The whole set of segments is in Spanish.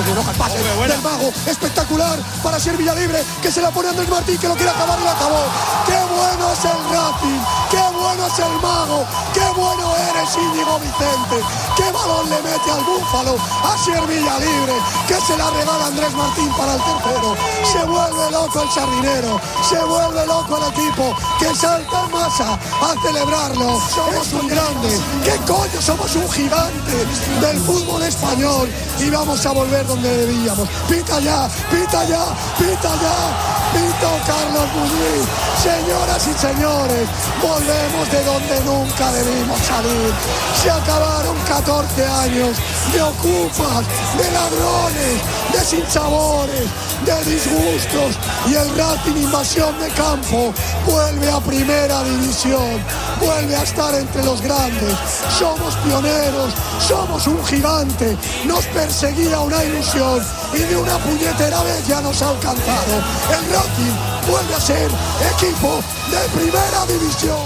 bien, ojo el pase del Mago, espectacular para Sevilla libre, que se la pone Andrés Martín, que lo quiere acabar y lo acabó. ¡Qué bueno es el Racing! ¡Qué bueno es el Mago! ¡Qué bueno eres, Íñigo Vicente! ¡Qué balón le mete al Búfalo a Sevilla libre, que se la regala Andrés Martín para el tercero! Se vuelve loco el sardinero, se vuelve loco el equipo, que salta en masa a celebrarlo. Somos un grande, ¿qué coño? Somos un gigante del fútbol español y vamos a volver donde debíamos. Pita ya, pita ya, pita ya, pito Carlos Muñiz. Señoras y señores, volvemos de donde nunca debimos salir. Se acabaron 14 años de ocupas, de ladrones, de sinsabores, de disgustos, y el Racing Invasión de Campo vuelve a primera división, vuelve a estar entre los grandes. Somos pioneros, somos un gigante, nos perseguía una ilusión y de una puñetera vez ya nos ha alcanzado. El Racing vuelve a ser equipo de primera división.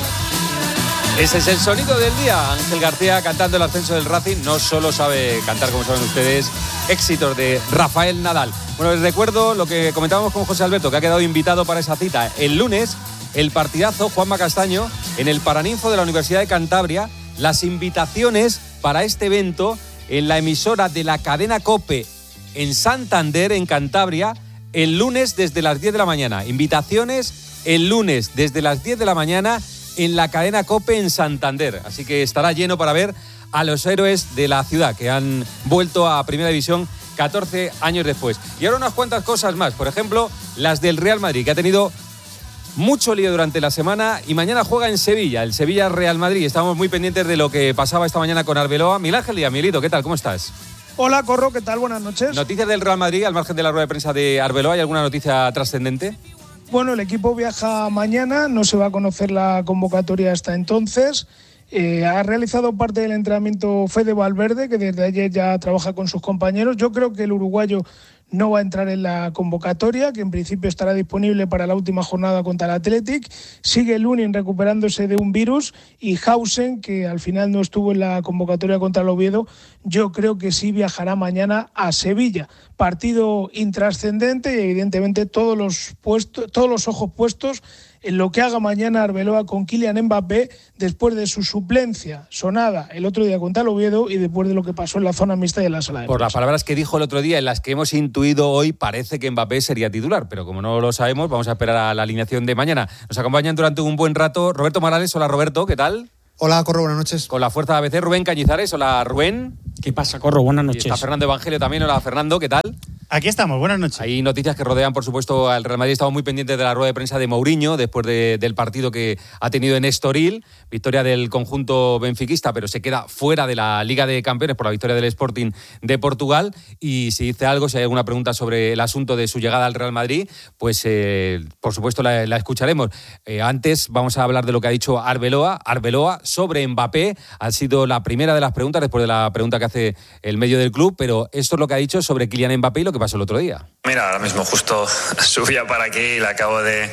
Ese es el sonido del día. Ángel García cantando el ascenso del Racing. No solo sabe cantar, como saben ustedes, éxitos de Rafael Nadal. Bueno, les recuerdo lo que comentábamos con José Alberto, que ha quedado invitado para esa cita. El lunes, el partidazo Juanma Castaño en el Paraninfo de la Universidad de Cantabria. Las invitaciones para este evento en la emisora de la cadena COPE en Santander, en Cantabria, el lunes desde las 10 de la mañana. Invitaciones el lunes desde las 10 de la mañana en la cadena COPE en Santander. Así que estará lleno para ver a los héroes de la ciudad que han vuelto a Primera División 14 años después. Y ahora unas cuantas cosas más. Por ejemplo, las del Real Madrid, que ha tenido mucho lío durante la semana y mañana juega en Sevilla, el Sevilla-Real Madrid. Estamos muy pendientes de lo que pasaba esta mañana con Arbeloa. Miguel Ángel Díaz, Miguelito, ¿qué tal? ¿Cómo estás? Hola, Corro, ¿qué tal? Buenas noches. Noticias del Real Madrid, al margen de la rueda de prensa de Arbeloa. ¿Hay alguna noticia trascendente? Bueno, el equipo viaja mañana, no se va a conocer la convocatoria hasta entonces. Ha realizado parte del entrenamiento Fede Valverde, que desde ayer ya trabaja con sus compañeros. Yo creo que el uruguayo no va a entrar en la convocatoria, que en principio estará disponible para la última jornada contra el Athletic. Sigue Lunin recuperándose de un virus y Hausen, que al final no estuvo en la convocatoria contra el Oviedo, yo creo que sí viajará mañana a Sevilla. Partido intrascendente y evidentemente todos los ojos puestos en lo que haga mañana Arbeloa con Kylian Mbappé después de su suplencia sonada el otro día contra el Oviedo y después de lo que pasó en la zona mixta y en la sala de Por prensa. las palabras que dijo el otro día, en las que hemos intuido hoy, parece que Mbappé sería titular, pero como no lo sabemos, vamos a esperar a la alineación de mañana. Nos acompañan durante un buen rato Roberto Morales. Hola, Roberto, ¿qué tal? Hola, Corro, buenas noches. Con la fuerza de ABC, Rubén Cañizares. Hola, Rubén. ¿Qué pasa, Corro? Buenas noches. Y está Fernando Evangelio también. Hola, Fernando, ¿qué tal? Aquí estamos, buenas noches. Hay noticias que rodean, por supuesto, al Real Madrid. Estamos muy pendientes de la rueda de prensa de Mourinho después del partido que ha tenido en Estoril. Victoria del conjunto benfiquista, pero se queda fuera de la Liga de Campeones por la victoria del Sporting de Portugal. Y si dice algo, si hay alguna pregunta sobre el asunto de su llegada al Real Madrid, pues por supuesto la escucharemos. Antes vamos a hablar de lo que ha dicho Arbeloa. Arbeloa sobre Mbappé ha sido la primera de las preguntas, después de la pregunta que hace el medio del club, pero esto es lo que ha dicho sobre Kylian Mbappé y lo que pasó el otro día. Mira, ahora mismo justo subía para aquí, la acabo de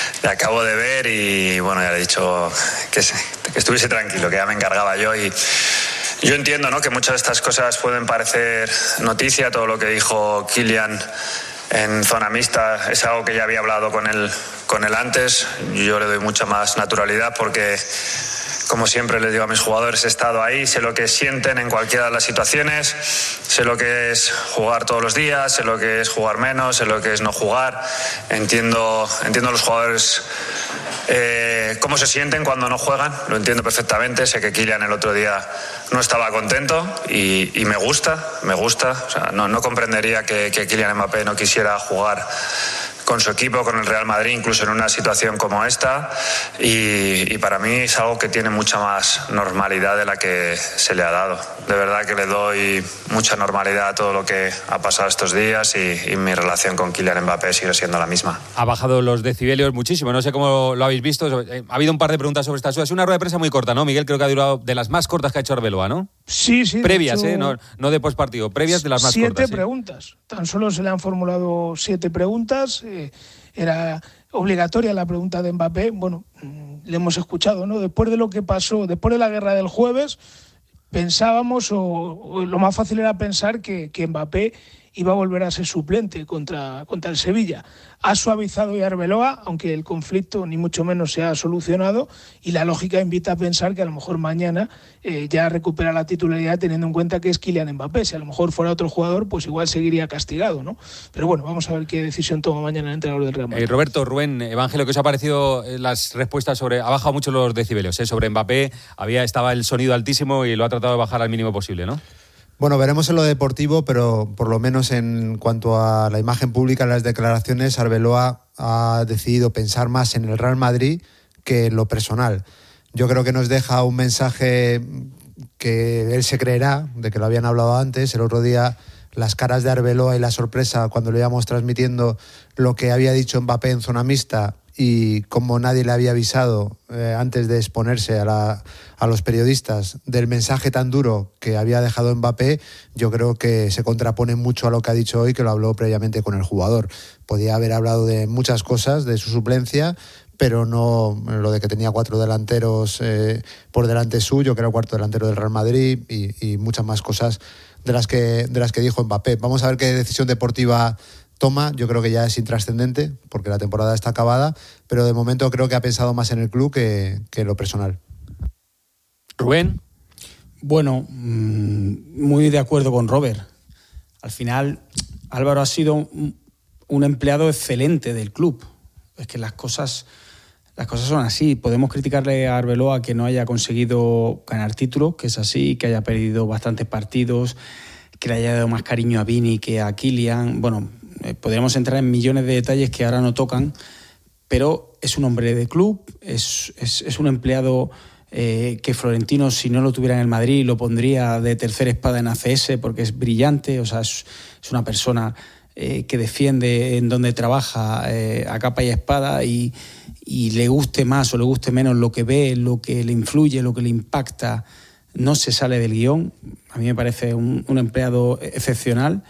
ver y bueno, ya le he dicho que estuviese tranquilo, que ya me encargaba yo. Y yo entiendo, ¿no?, que muchas de estas cosas pueden parecer noticia. Todo lo que dijo Kylian en zona mixta es algo que ya había hablado con él antes. Yo le doy mucha más naturalidad porque, como siempre les digo a mis jugadores, he estado ahí, sé lo que sienten en cualquiera de las situaciones, sé lo que es jugar todos los días, sé lo que es jugar menos, sé lo que es no jugar. Entiendo a los jugadores cómo se sienten cuando no juegan, lo entiendo perfectamente. Sé que Kylian el otro día no estaba contento y me gusta. O sea, no comprendería que Kylian Mbappé no quisiera jugar con su equipo, con el Real Madrid, incluso en una situación como esta, y para mí es algo que tiene mucha más normalidad de la que se le ha dado. De verdad que le doy mucha normalidad a todo lo que ha pasado estos días y mi relación con Kylian Mbappé sigue siendo la misma. Ha bajado los decibelios muchísimo, no sé cómo lo habéis visto. Ha habido un par de preguntas sobre esta. Es una rueda de prensa muy corta, ¿no, Miguel? Creo que ha durado de las más cortas que ha hecho Arbeloa, ¿no? Sí. Previas, no de postpartido, previas de las más cortas. 7 preguntas. Tan solo se le han formulado 7 preguntas. Era obligatoria la pregunta de Mbappé. Bueno, le hemos escuchado, ¿no? Después de lo que pasó, después de la guerra del jueves, pensábamos, o lo más fácil era pensar que Mbappé y va a volver a ser suplente contra el Sevilla. Ha suavizado ya Arbeloa, aunque el conflicto ni mucho menos se ha solucionado, y la lógica invita a pensar que a lo mejor mañana ya recupera la titularidad, teniendo en cuenta que es Kylian Mbappé. Si a lo mejor fuera otro jugador, pues igual seguiría castigado, ¿no? Pero bueno, vamos a ver qué decisión toma mañana el entrenador del Real Madrid. Roberto, Rubén, Evangelio, ¿qué os ha parecido las respuestas sobre... Ha bajado mucho los decibelios, sobre Mbappé, estaba el sonido altísimo y lo ha tratado de bajar al mínimo posible, ¿no? Bueno, veremos en lo deportivo, pero por lo menos en cuanto a la imagen pública, en las declaraciones, Arbeloa ha decidido pensar más en el Real Madrid que en lo personal. Yo creo que nos deja un mensaje que él se creerá, de que lo habían hablado antes. El otro día, las caras de Arbeloa y la sorpresa cuando le íbamos transmitiendo lo que había dicho Mbappé en zona mixta, y como nadie le había avisado antes de exponerse a los periodistas del mensaje tan duro que había dejado Mbappé, yo creo que se contrapone mucho a lo que ha dicho hoy, que lo habló previamente con el jugador. Podía haber hablado de muchas cosas, de su suplencia, pero no lo de que tenía 4 delanteros por delante suyo, que era el cuarto delantero del Real Madrid, y muchas más cosas de las que dijo Mbappé. Vamos a ver qué decisión deportiva toma. Yo creo que ya es intrascendente porque la temporada está acabada, pero de momento creo que ha pensado más en el club que en lo personal. Rubén. Bueno, muy de acuerdo con Robert. Al final, Álvaro ha sido un empleado excelente del club. Es que las cosas son así. Podemos criticarle a Arbeloa que no haya conseguido ganar títulos, que es así, que haya perdido bastantes partidos, que le haya dado más cariño a Vini que a Kylian. Bueno, podríamos entrar en millones de detalles que ahora no tocan, pero es un hombre de club, es un empleado que Florentino, si no lo tuviera en el Madrid, lo pondría de tercera espada en ACS porque es brillante. O sea, es una persona que defiende en donde trabaja a capa y espada, y le guste más o le guste menos lo que ve, lo que le influye, lo que le impacta, no se sale del guión. A mí me parece un empleado excepcional.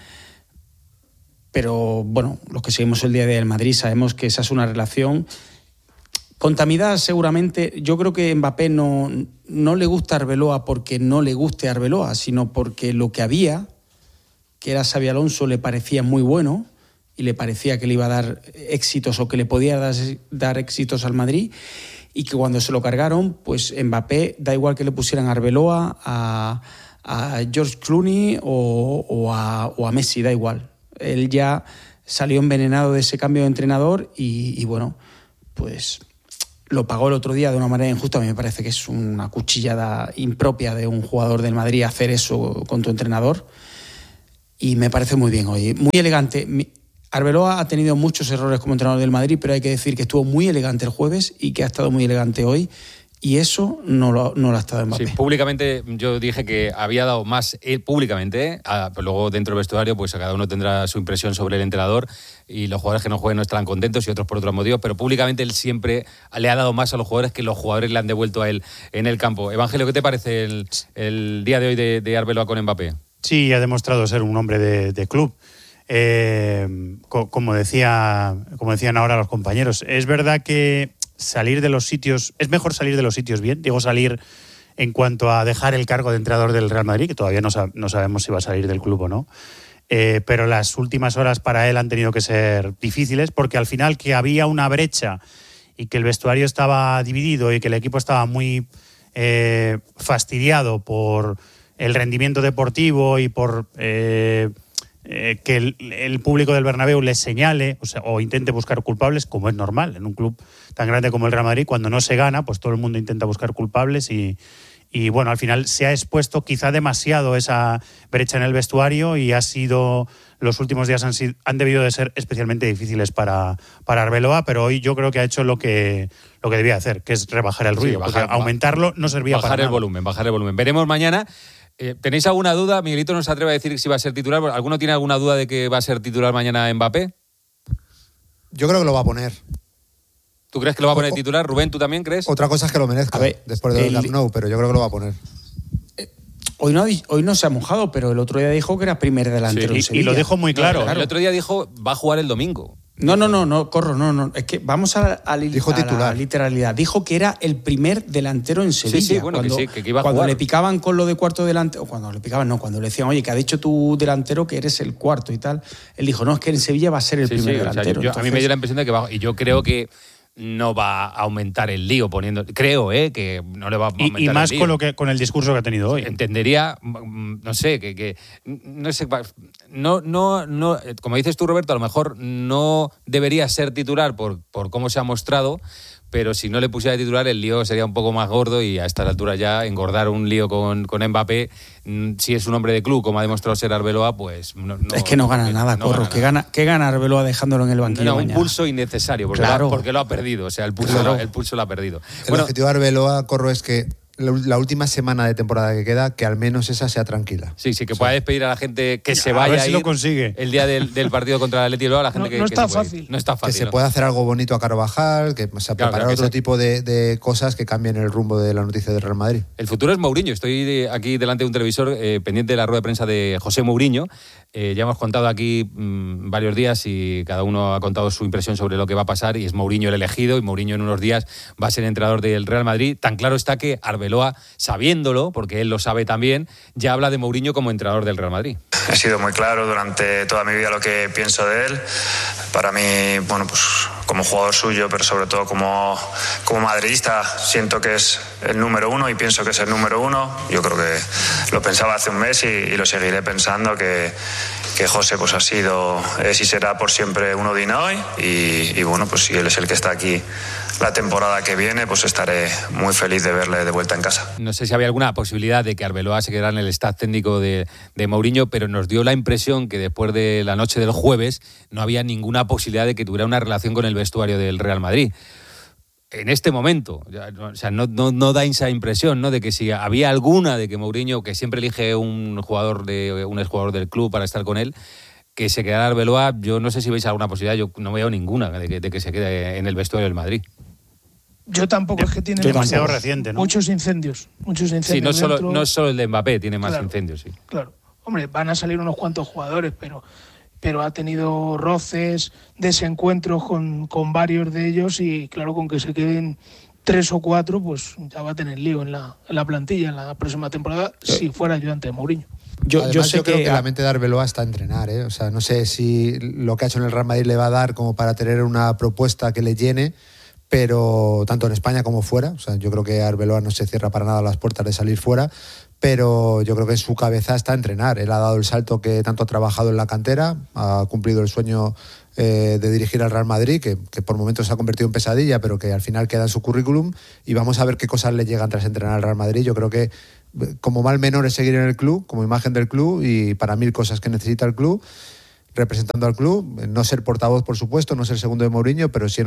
Pero bueno, los que seguimos el día a día del Madrid sabemos que esa es una relación contaminada seguramente. Yo creo que Mbappé no le gusta a Arbeloa porque no le guste a Arbeloa, sino porque lo que había, que era Xabi Alonso, le parecía muy bueno y le parecía que le iba a dar éxitos o que le podía dar éxitos al Madrid, y que cuando se lo cargaron, pues Mbappé, da igual que le pusieran a Arbeloa, a George Clooney o a Messi, da igual. Él ya salió envenenado de ese cambio de entrenador y bueno, pues lo pagó el otro día de una manera injusta. A mí me parece que es una cuchillada impropia de un jugador del Madrid hacer eso con tu entrenador, y me parece muy bien hoy, muy elegante. Arbeloa ha tenido muchos errores como entrenador del Madrid, pero hay que decir que estuvo muy elegante el jueves y que ha estado muy elegante hoy. Y eso no lo ha estado en Mbappé. Sí, públicamente yo dije que había dado más públicamente, pero luego dentro del vestuario pues cada uno tendrá su impresión sobre el entrenador, y los jugadores que no jueguen no estarán contentos y otros por otros motivos, pero públicamente él siempre le ha dado más a los jugadores que los jugadores le han devuelto a él en el campo. Evangelio, ¿qué te parece el día de hoy de Arbeloa con Mbappé? Sí, ha demostrado ser un hombre de club. Como decían ahora los compañeros, es verdad que salir de los sitios, es mejor salir de los sitios bien, digo salir en cuanto a dejar el cargo de entrenador del Real Madrid, que todavía no sabemos si va a salir del club o no, pero las últimas horas para él han tenido que ser difíciles, porque al final que había una brecha y que el vestuario estaba dividido y que el equipo estaba muy fastidiado por el rendimiento deportivo y por que el público del Bernabéu les señale, o intente buscar culpables, como es normal en un club tan grande como el Real Madrid. Cuando no se gana, pues todo el mundo intenta buscar culpables, y bueno, al final se ha expuesto quizá demasiado esa brecha en el vestuario, y los últimos días han debido de ser especialmente difíciles para Arbeloa, pero hoy yo creo que ha hecho lo que debía hacer, que es rebajar el ruido, porque aumentarlo no servía para nada. Bajar el volumen. Veremos mañana. ¿Tenéis alguna duda? Miguelito no se atreve a decir si va a ser titular. ¿Alguno tiene alguna duda de que va a ser titular mañana Mbappé? Yo creo que lo va a poner. ¿Tú crees que lo va a poner titular? Rubén, ¿tú también crees? Otra cosa es que lo merezca después del Camp Nou, pero yo creo que lo va a poner. Hoy no se ha mojado, pero el otro día dijo que era primer delantero en Sevilla. Y lo dijo muy claro. El otro día dijo va a jugar el domingo. No, Corro, no. Es que vamos a la literalidad. Dijo que era el primer delantero en Sevilla. Sí, bueno, cuando, que iba a cuando jugar. le picaban con lo de cuarto delantero, cuando le decían, oye, que ha dicho tu delantero que eres el cuarto y tal. Él dijo, no, es que en Sevilla va a ser el primer delantero. O sea, a mí me dio la impresión de que va, y yo creo que no va a aumentar el lío poniendo, creo que no le va a aumentar y más el lío. con el discurso que ha tenido hoy. Entendería, no sé, que no sé, no, como dices tú, Roberto, a lo mejor no debería ser titular por cómo se ha mostrado, pero si no le pusiera de titular el lío sería un poco más gordo y a estas alturas ya engordar un lío con Mbappé, si es un hombre de club como ha demostrado ser Arbeloa, pues no es que no gana nada, Corro. ¿Qué gana Arbeloa dejándolo en el banquillo mañana? Un pulso innecesario porque lo ha perdido, o sea, el pulso lo ha perdido. El objetivo de Arbeloa, Corro, es que la última semana de temporada que queda, que al menos esa sea tranquila. Sí, que pueda despedir a la gente que se vaya a ir. Si lo consigue. El día del partido contra el Athletic Bilbao, la gente no está fácil. No está fácil. Que se pueda hacer algo bonito a Carvajal, que preparar otro tipo de cosas que cambien el rumbo de la noticia del Real Madrid. El futuro es Mourinho. Estoy aquí delante de un televisor pendiente de la rueda de prensa de José Mourinho. Ya hemos contado aquí varios días y cada uno ha contado su impresión sobre lo que va a pasar y es Mourinho el elegido y Mourinho en unos días va a ser entrenador del Real Madrid. Tan claro está que Arbeloa, sabiéndolo, porque él lo sabe también, ya habla de Mourinho como entrenador del Real Madrid. He sido muy claro durante toda mi vida lo que pienso de él. Para mí, bueno, pues como jugador suyo, pero sobre todo como madridista, siento que es el número uno y pienso que es el número uno. Yo creo que lo pensaba hace un mes y lo seguiré pensando, que José pues ha sido, es y será por siempre un Odin hoy y bueno, pues si él es el que está aquí la temporada que viene, pues estaré muy feliz de verle de vuelta en casa. No sé si había alguna posibilidad de que Arbeloa se quedara en el staff técnico de Mourinho, pero nos dio la impresión que después de la noche del jueves no había ninguna posibilidad de que tuviera una relación con el vestuario del Real Madrid. En este momento, o sea, no da esa impresión, ¿no?, de que si había alguna de que Mourinho, que siempre elige un exjugador del club para estar con él, que se quedara Arbeloa, yo no sé si veis alguna posibilidad, yo no veo ninguna de que se quede en el vestuario del Madrid. Yo tampoco, es que tiene demasiado reciente, ¿no? Muchos incendios. Sí, no es solo el de Mbappé, tiene más incendios, sí. Claro, hombre, van a salir unos cuantos jugadores, pero ha tenido roces, desencuentros con varios de ellos y claro, con que se queden 3 o 4, pues ya va a tener lío en la plantilla en la próxima temporada, si fuera ayudante de Mourinho. Yo creo que la mente de Arbeloa está a entrenar, ¿eh? O sea, no sé si lo que ha hecho en el Real Madrid le va a dar como para tener una propuesta que le llene, pero tanto en España como fuera. O sea, yo creo que Arbeloa no se cierra para nada las puertas de salir fuera, pero yo creo que en su cabeza está a entrenar. Él ha dado el salto que tanto ha trabajado en la cantera, ha cumplido el sueño de dirigir al Real Madrid, que por momentos se ha convertido en pesadilla, pero que al final queda en su currículum, y vamos a ver qué cosas le llegan tras entrenar al Real Madrid. Yo creo que como mal menor es seguir en el club, como imagen del club, y para 1000 cosas que necesita el club, representando al club, no ser portavoz, por supuesto, no ser segundo de Mourinho, pero sí en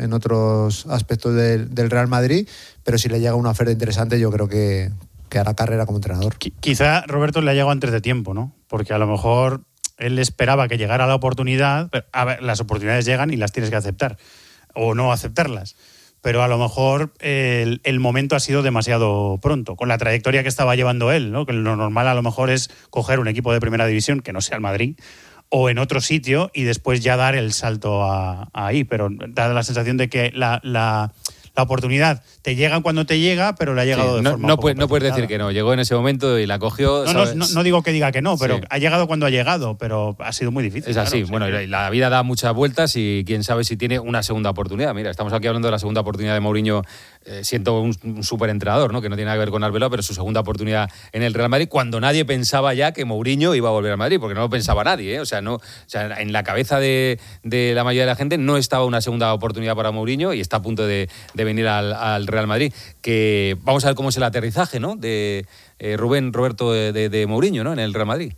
otros aspectos del Real Madrid. Pero si le llega una oferta interesante, yo creo que hará carrera como entrenador. Quizá Roberto le ha llegado antes de tiempo, ¿no? Porque a lo mejor él esperaba que llegara la oportunidad. Pero, a ver, las oportunidades llegan y las tienes que aceptar, o no aceptarlas. Pero a lo mejor el momento ha sido demasiado pronto, con la trayectoria que estaba llevando él, ¿no? Que lo normal a lo mejor es coger un equipo de primera división, que no sea el Madrid, o en otro sitio, y después ya dar el salto ahí. Pero da la sensación de que la oportunidad te llega cuando te llega, pero le ha llegado de forma no puedes decir que no. Llegó en ese momento y la cogió. No digo que diga que no, pero sí, ha llegado cuando ha llegado, pero ha sido muy difícil. Es así. Claro, bueno, la vida da muchas vueltas y quién sabe si tiene una segunda oportunidad. Mira, estamos aquí hablando de la segunda oportunidad de Mourinho, siendo un superentrenador, ¿no?, que no tiene nada que ver con Arbeloa, pero su segunda oportunidad en el Real Madrid, cuando nadie pensaba ya que Mourinho iba a volver al Madrid, porque no lo pensaba nadie, ¿eh? O sea, en la cabeza de la mayoría de la gente no estaba una segunda oportunidad para Mourinho y está a punto de venir al Real Madrid. Que vamos a ver cómo es el aterrizaje, ¿no?, de Roberto, de Mourinho, ¿no?, en el Real Madrid.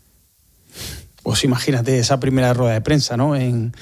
Pues imagínate esa primera rueda de prensa, ¿no?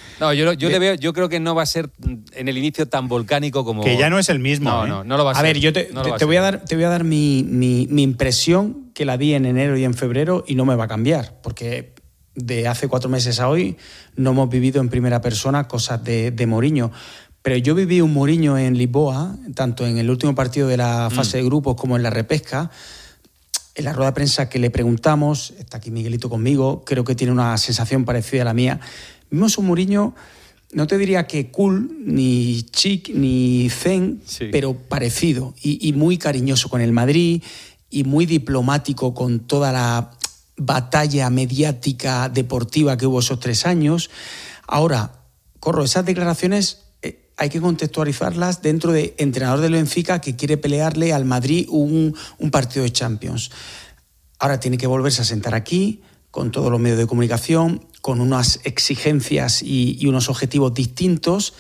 Yo creo que no va a ser en el inicio tan volcánico como... Que ya no es el mismo. No lo va a ser. A ver, yo te voy a dar mi impresión, que la di en enero y en febrero, y no me va a cambiar, porque de hace 4 meses a hoy no hemos vivido en primera persona cosas de Mourinho. Pero yo viví un Mourinho en Lisboa, tanto en el último partido de la fase de grupos como en la repesca. En la rueda de prensa que le preguntamos, está aquí Miguelito conmigo, creo que tiene una sensación parecida a la mía. Vimos un Mourinho no te diría que cool, ni chic, ni zen, pero parecido y muy cariñoso con el Madrid y muy diplomático con toda la batalla mediática deportiva que hubo esos 3 años. Ahora, Corro, esas declaraciones hay que contextualizarlas dentro de entrenador del Benfica que quiere pelearle al Madrid un partido de Champions. Ahora tiene que volverse a sentar aquí con todos los medios de comunicación, con unas exigencias y unos objetivos distintos.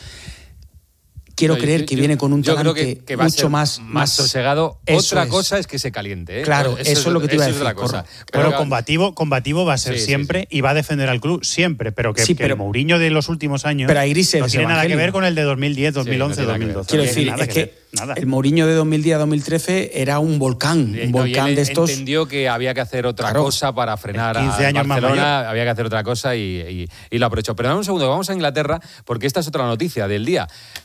Quiero creer que viene con un talante que va mucho a ser más sosegado. Otra cosa es que se caliente, ¿eh? Claro, eso es lo que te iba a decir. Cosa. Pero combativo va a ser siempre y va a defender al club siempre, pero el Mourinho de los últimos años pero hay grises, no tiene nada que ver con el de 2010, 2011, 2012. Quiero decir, es que el Mourinho de 2010-2013 era un volcán de estos. Entendió que había que hacer otra cosa para frenar a 15 años Barcelona, había que hacer otra cosa y lo aprovechó. Pero dame un segundo, vamos a Inglaterra, porque esta es otra noticia del día.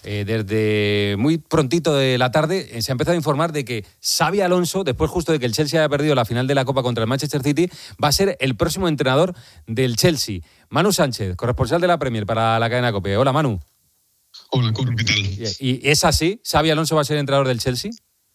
Desde muy prontito de la tarde se ha empezado a informar de que Xabi Alonso, después justo de que el Chelsea haya perdido la final de la Copa contra el Manchester City, va a ser el próximo entrenador del Chelsea. Manu Sánchez, corresponsal de la Premier para la cadena COPE. Hola, Manu. Hola, Corro, ¿qué tal? ¿Y es así? ¿Xabi Alonso va a ser entrenador del Chelsea?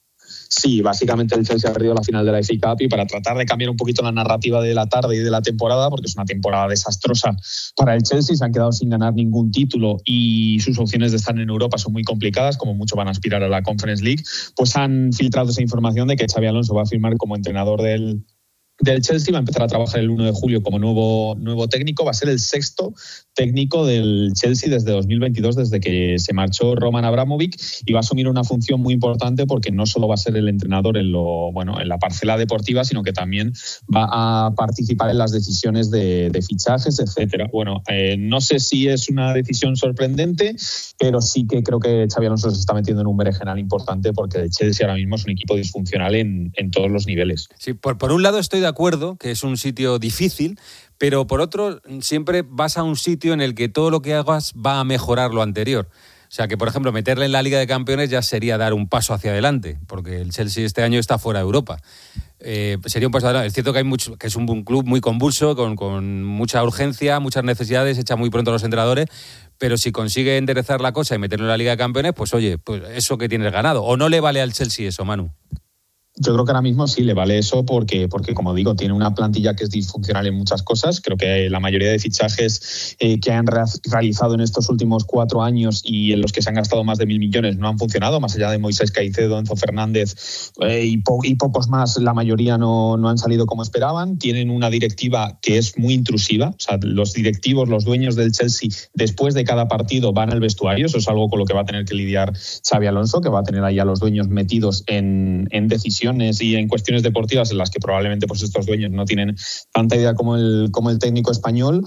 Sí, básicamente el Chelsea ha perdido la final de la FA Cup y para tratar de cambiar un poquito la narrativa de la tarde y de la temporada, porque es una temporada desastrosa para el Chelsea, se han quedado sin ganar ningún título y sus opciones de estar en Europa son muy complicadas, como mucho van a aspirar a la Conference League, pues han filtrado esa información de que Xabi Alonso va a firmar como entrenador del Chelsea, va a empezar a trabajar el 1 de julio como nuevo técnico, va a ser el 6º técnico del Chelsea desde 2022, desde que se marchó Roman Abramovich, y va a asumir una función muy importante porque no solo va a ser el entrenador en la parcela deportiva, sino que también va a participar en las decisiones de fichajes, etcétera. Bueno, no sé si es una decisión sorprendente, pero sí que creo que Xabi Alonso se está metiendo en un berenjenal importante porque el Chelsea ahora mismo es un equipo disfuncional en todos los niveles. Sí, por un lado estoy de acuerdo que es un sitio difícil, pero por otro siempre vas a un sitio en el que todo lo que hagas va a mejorar lo anterior. O sea que, por ejemplo, meterle en la Liga de Campeones ya sería dar un paso hacia adelante, porque el Chelsea este año está fuera de Europa. Sería un paso adelante. Es cierto que que es un club muy convulso, con mucha urgencia, muchas necesidades, echa muy pronto a los entrenadores, pero si consigue enderezar la cosa y meterlo en la Liga de Campeones, pues oye, pues eso que tienes ganado. ¿O no le vale al Chelsea eso, Manu? Yo creo que ahora mismo sí le vale eso porque, como digo, tiene una plantilla que es disfuncional en muchas cosas. Creo que la mayoría de fichajes que han realizado en estos últimos 4 años y en los que se han gastado más de 1.000 millones no han funcionado, más allá de Moisés Caicedo, Enzo Fernández y pocos más, la mayoría no han salido como esperaban. Tienen una directiva que es muy intrusiva. O sea, los directivos, los dueños del Chelsea, después de cada partido van al vestuario. Eso es algo con lo que va a tener que lidiar Xabi Alonso, que va a tener ahí a los dueños metidos en decisiones y en cuestiones deportivas en las que probablemente pues estos dueños no tienen tanta idea como el técnico español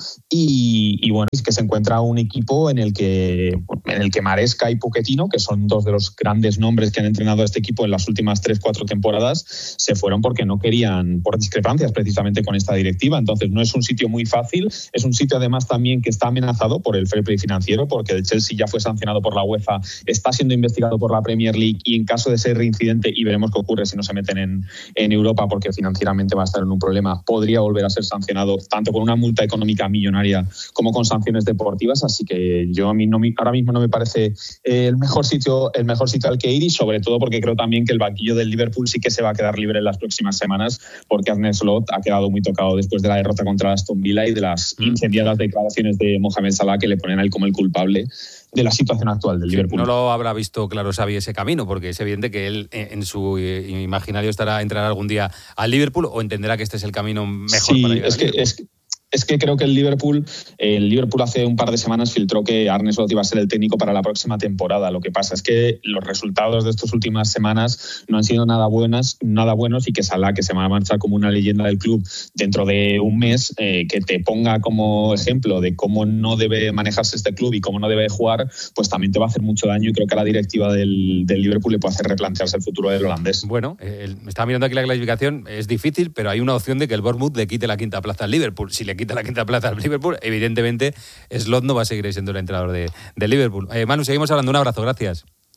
y bueno, es que se encuentra un equipo en el que Maresca y Pochettino, que son 2 de los grandes nombres que han entrenado a este equipo en las últimas 3-4 temporadas, se fueron porque no querían, por discrepancias precisamente con esta directiva. Entonces no es un sitio muy fácil, es un sitio además también que está amenazado por el fair play financiero, porque el Chelsea ya fue sancionado por la UEFA, está siendo investigado por la Premier League y en caso de ser reincidente, y veremos qué ocurre si no se meten en Europa porque financieramente va a estar en un problema, podría volver a ser sancionado tanto con una multa económica millonaria como con sanciones deportivas. Así que ahora mismo no me parece el mejor sitio al que ir, y sobre todo porque creo también que el banquillo del Liverpool sí que se va a quedar libre en las próximas semanas, porque Arne Slot ha quedado muy tocado después de la derrota contra Aston Villa y de las incendiadas declaraciones de Mohamed Salah, que le ponen a él como el culpable de la situación actual del Liverpool. No lo habrá visto claro Xavi ese camino, porque es evidente que él en su imaginario estará entrar algún día al Liverpool, o entenderá que este es el camino mejor para llegar al Liverpool. Es que creo que el Liverpool hace un par de semanas filtró que Arne Slot iba a ser el técnico para la próxima temporada. Lo que pasa es que los resultados de estas últimas semanas no han sido nada buenos, y que Salah, que se va a marchar como una leyenda del club dentro de un mes, que te ponga como ejemplo de cómo no debe manejarse este club y cómo no debe jugar, pues también te va a hacer mucho daño, y creo que a la directiva del Liverpool le puede hacer replantearse el futuro del holandés. Bueno, me estaba mirando aquí la clasificación, es difícil, pero hay una opción de que el Bournemouth le quite la 5ª plaza al Liverpool. Si le quita la 5ª plaza al Liverpool, evidentemente Slot no va a seguir siendo el entrenador de Liverpool. Manu, seguimos hablando. Un abrazo, gracias.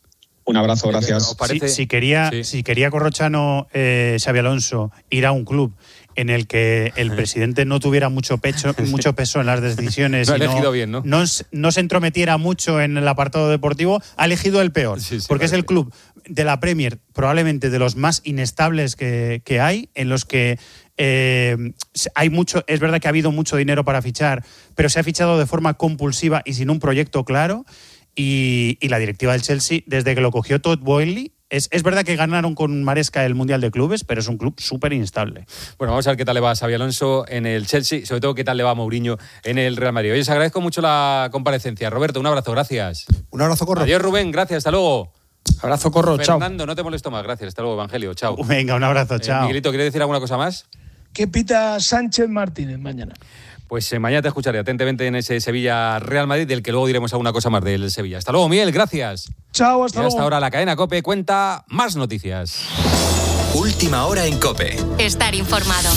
Un abrazo, gracias. Si quería Corrochano, Xabi Alonso, ir a un club en el que el presidente no tuviera mucho peso en las decisiones, ha elegido bien, ¿no? No se entrometiera mucho en el apartado deportivo, ha elegido el peor, porque es el club de la Premier, probablemente de los más inestables que hay, en los que hay mucho, es verdad que ha habido mucho dinero para fichar, pero se ha fichado de forma compulsiva y sin un proyecto claro, y la directiva del Chelsea, desde que lo cogió Todd Boehly, es verdad que ganaron con Maresca el Mundial de Clubes, pero es un club súper inestable. Bueno, vamos a ver qué tal le va a Xabi Alonso en el Chelsea, sobre todo qué tal le va a Mourinho en el Real Madrid. Oye, os agradezco mucho la comparecencia. Roberto, un abrazo, gracias. Un abrazo, Corro. Adiós, Rubén, gracias, hasta luego. Abrazo, Corro, chao. Fernando, no te molesto más, gracias, hasta luego, Evangelio, chao. Venga, un abrazo, chao. Miguelito, ¿quieres decir alguna cosa más? Que pita Sánchez Martínez mañana. Pues mañana te escucharé atentamente en ese Sevilla-Real Madrid, del que luego diremos alguna cosa más del Sevilla. Hasta luego, Miguel, gracias. Chao, hasta luego. Hasta ahora la cadena COPE cuenta más noticias. Última hora en COPE. Estar informado.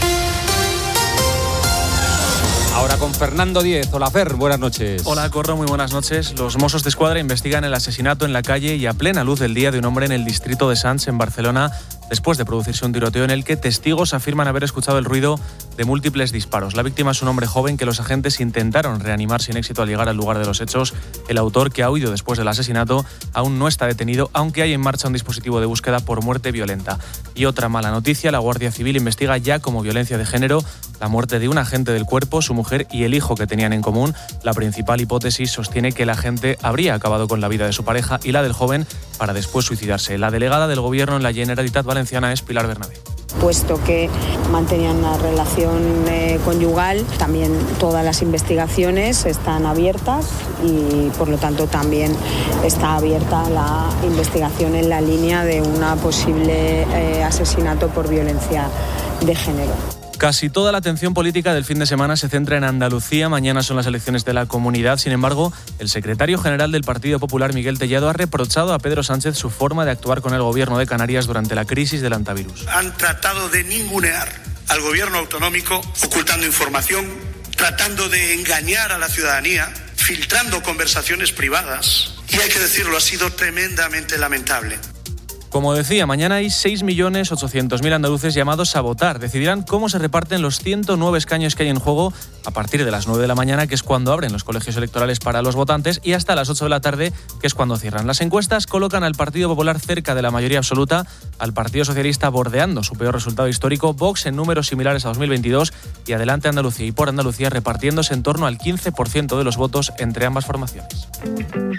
Ahora con Fernando Díez. Hola, Fer, buenas noches. Hola, Corro, muy buenas noches. Los Mossos de Escuadra investigan el asesinato en la calle y a plena luz del día de un hombre en el distrito de Sants, en Barcelona, después de producirse un tiroteo en el que testigos afirman haber escuchado el ruido de múltiples disparos. La víctima es un hombre joven que los agentes intentaron reanimar sin éxito al llegar al lugar de los hechos. El autor, que ha huido después del asesinato, aún no está detenido, aunque hay en marcha un dispositivo de búsqueda por muerte violenta. Y otra mala noticia, la Guardia Civil investiga ya como violencia de género la muerte de un agente del cuerpo, su mujer y el hijo que tenían en común. La principal hipótesis sostiene que el agente habría acabado con la vida de su pareja y la del joven para después suicidarse. La delegada del Gobierno en la Generalitat Valenciana es Pilar Bernabé. Puesto que mantenían una relación conyugal, también todas las investigaciones están abiertas y por lo tanto también está abierta la investigación en la línea de una posible asesinato por violencia de género. Casi toda la atención política del fin de semana se centra en Andalucía. Mañana son las elecciones de la Comunidad. Sin embargo, el secretario general del Partido Popular, Miguel Tellado, ha reprochado a Pedro Sánchez su forma de actuar con el gobierno de Canarias durante la crisis del hantavirus. Han tratado de ningunear al gobierno autonómico, ocultando información, tratando de engañar a la ciudadanía, filtrando conversaciones privadas. Y hay que decirlo, ha sido tremendamente lamentable. Como decía, mañana hay 6.800.000 andaluces llamados a votar. Decidirán cómo se reparten los 109 escaños que hay en juego a partir de las 9 de la mañana, que es cuando abren los colegios electorales para los votantes, y hasta las 8 de la tarde, que es cuando cierran. Las encuestas colocan al Partido Popular cerca de la mayoría absoluta, al Partido Socialista bordeando su peor resultado histórico, Vox en números similares a 2022 y Adelante Andalucía y Por Andalucía repartiéndose en torno al 15% de los votos entre ambas formaciones.